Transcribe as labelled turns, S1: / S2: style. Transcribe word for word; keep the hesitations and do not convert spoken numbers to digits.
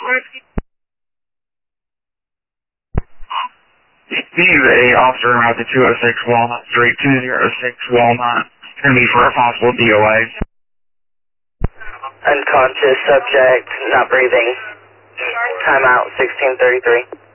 S1: B U A officer at the two oh six Walnut Street, two oh six Walnut. It's going to be for a possible D O A.
S2: Unconscious subject, not breathing. Timeout sixteen thirty-three.